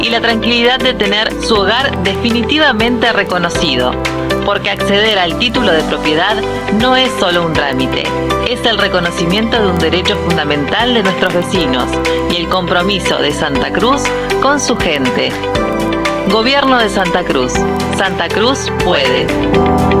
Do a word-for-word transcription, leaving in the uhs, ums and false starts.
y la tranquilidad de tener su hogar definitivamente reconocido, porque acceder al título de propiedad no es solo un trámite, es el reconocimiento de un derecho fundamental de nuestros vecinos y el compromiso de Santa Cruz con su gente. Gobierno de Santa Cruz. Santa Cruz puede.